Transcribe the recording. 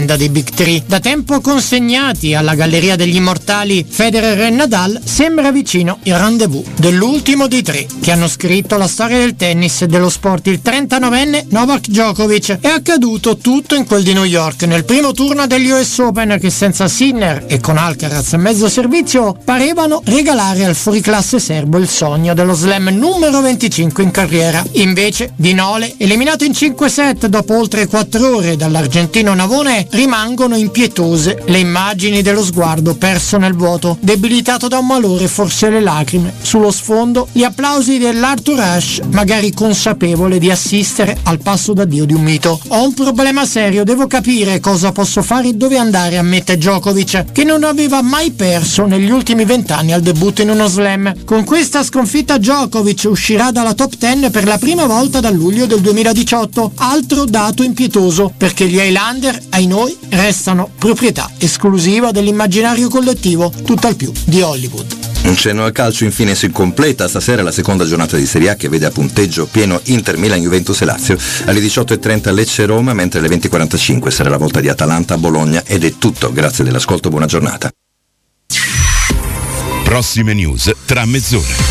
dei Big Three, da tempo consegnati alla galleria degli immortali Federer e Nadal, sembra vicino il rendezvous dell'ultimo dei tre che hanno scritto la storia del tennis e dello sport. Il 39enne Novak Djokovic. È accaduto tutto in quel di New York, nel primo turno degli US Open, che senza Sinner e con Alcaraz a mezzo servizio parevano regalare al fuoriclasse serbo il sogno dello slam numero 25 in carriera. Invece Di Nole, eliminato in 5 set dopo oltre 4 ore dall'argentino Navone, rimangono impietose le immagini dello sguardo perso nel vuoto, debilitato da un malore, forse le lacrime. Sullo sfondo gli applausi dell'Arthur Ashe, magari consapevole di assistere al passo d'addio di un mito. Ho un problema serio, devo capire cosa posso fare e dove andare, ammette Djokovic, che non aveva mai perso negli ultimi 20 anni al debutto in uno slam. Con questa sconfitta Djokovic uscirà dalla top 10 per la prima volta dal luglio del 2018, altro dato impietoso, perché gli Highlander, ai noi, restano proprietà esclusiva dell'immaginario collettivo, tutt'al più di Hollywood. Un cenno al calcio infine si completa stasera la seconda giornata di Serie A, che vede a punteggio pieno Inter, Milan, Juventus e Lazio. Alle 18:30 Lecce Roma, mentre alle 20:45 sarà la volta di Atalanta Bologna. Ed è tutto, grazie dell'ascolto, buona giornata. Prossime news tra mezz'ora.